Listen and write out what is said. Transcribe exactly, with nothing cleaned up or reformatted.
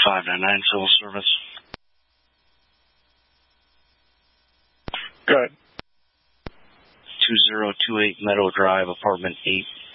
five nine nine Civil Service. Good. two zero two eight Meadow Drive, apartment eight